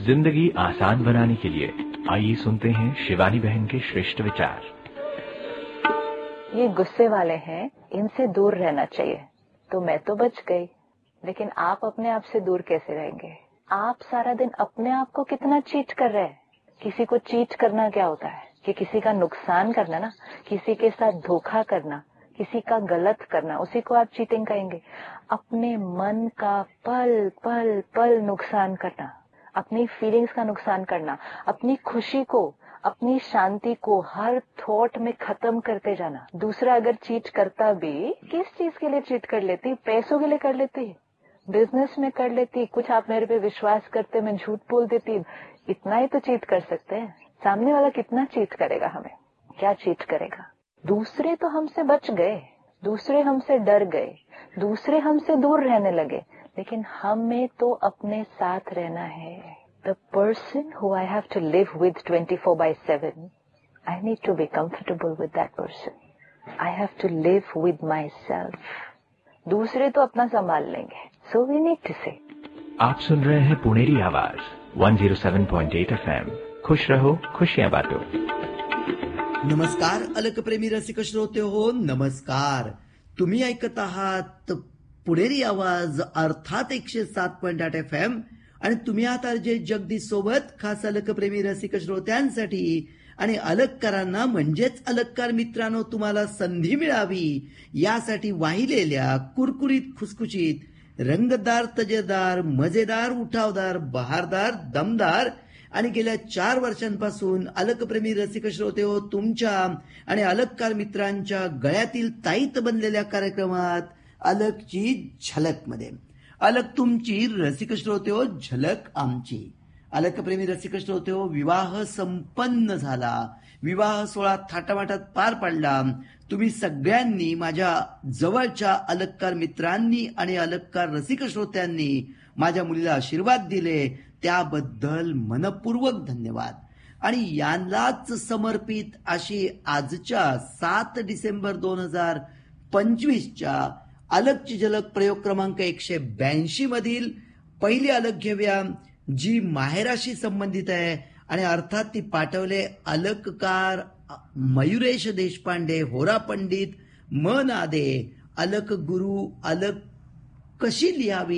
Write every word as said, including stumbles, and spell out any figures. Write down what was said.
जिंदगी आसान बनाने के लिए आइए सुनते हैं शिवानी बहन के श्रेष्ठ विचार। ये गुस्से वाले हैं, इनसे दूर रहना चाहिए। तो मैं तो बच गई, लेकिन आप अपने आप से दूर कैसे रहेंगे? आप सारा दिन अपने आप को कितना चीट कर रहे हैं। किसी को चीट करना क्या होता है कि किसी का नुकसान करना ना, किसी के साथ धोखा करना, किसी का गलत करना, उसी को आप चीटिंग कहेंगे। अपने मन का पल पल पल नुकसान करना, अपनी फीलिंग्स का नुकसान करना, अपनी खुशी को, अपनी शांति को हर थॉट में खत्म करते जाना। दूसरा अगर चीट करता भी, किस चीज के लिए चीट कर लेती? पैसों के लिए कर लेती, बिजनेस में कर लेती, कुछ आप मेरे पे विश्वास करते, मैं झूठ बोल देती, इतना ही तो चीट कर सकते हैं। सामने वाला कितना चीट करेगा हमें? क्या चीट करेगा? दूसरे तो हमसे बच गए, दूसरे हमसे डर गए, दूसरे हमसे दूर रहने लगे, लेकिन हमें तो अपने साथ रहना है। The person who I have to live with twenty-four by seven, I need to be comfortable with that person. I have to live with myself. दूसरे तो अपना संभाल लेंगे, so we need to say. आप सुन रहे हैं पुणेरी आवाज one oh seven point eight F M। खुश रहो, खुशियां बांटो। नमस्कार अलकप्रेमी रसिक श्रोते हो, नमस्कार। तुम्ही ऐकत आहात पुणेरी आवाज अर्थात एकशे सात पॉईंट आठ एफ एम आणि तुम्ही आहात अर्जय जगदीश सोबत, खास अलकप्रेमी रसिक श्रोत्यांसाठी आणि अलककारांना म्हणजेच अलककार मित्रांनो तुम्हाला संधी मिळावी यासाठी वाहिलेल्या कुरकुरीत खुसखुशीत रंगतदार तजेदार मजेदार उठावदार बहारदार दमदार आणि गेल्या चार वर्षांपासून अलकप्रेमी रसिक श्रोते हो तुमच्या आणि अलककार मित्रांच्या गळ्यातील ताईत बनलेल्या कार्यक्रमात अलकची झलक मध्ये अलक तुमची, रसिक श्रोते हो झलक आमची। अलकप्रेमी रसिक श्रोते हो, विवाह संपन्न झाला, विवाह सोहळा थाटामाटात पार पडला। तुम्ही सगळ्यांनी, माझ्या जवळच्या अलककार मित्रांनी आणि अलककार रसिक श्रोत्यांनी माझ्या मुलीला आशीर्वाद दिले, त्याबद्दल मनपूर्वक धन्यवाद। आणि यांनाच समर्पित अशी आजच्या सात डिसेंबर दोन हजार पंचवीसच्या अलकची झलक प्रयोग क्रमांक एकशे ब्याऐंशी मधील पहिली अलक घेऊया, जी माहेराशी संबंधित आहे आणि अर्थात ती पाठवले अलककार मयुरेश देशपांडे, होरा पंडित, म नादे। अलक गुरु, अलक कशी लिहावी